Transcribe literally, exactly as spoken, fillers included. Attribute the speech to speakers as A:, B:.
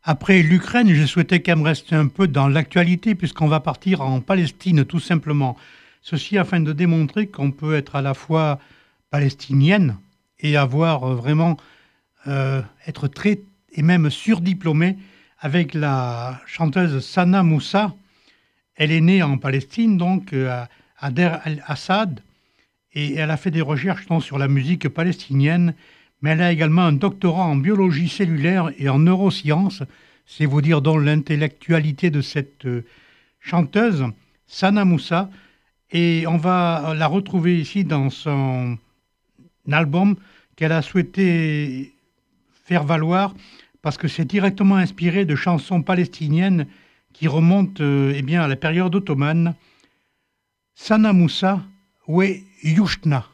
A: Après l'Ukraine, je souhaitais quand même rester un peu dans l'actualité puisqu'on va partir en Palestine tout simplement. Ceci afin de démontrer qu'on peut être à la fois palestinienne et avoir euh, vraiment euh, être très et même surdiplômé avec la chanteuse Sana Moussa. Elle est née en Palestine, donc euh, à Der al-Assad, et elle a fait des recherches donc, sur la musique palestinienne, mais elle a également un doctorat en biologie cellulaire et en neurosciences. C'est vous dire donc l'intellectualité de cette euh, chanteuse, Sana Moussa, et on va la retrouver ici dans son album qu'elle a souhaité faire valoir parce que c'est directement inspiré de chansons palestiniennes qui remontent euh, eh bien, à la période ottomane. Sana Moussa, ouais Yushna.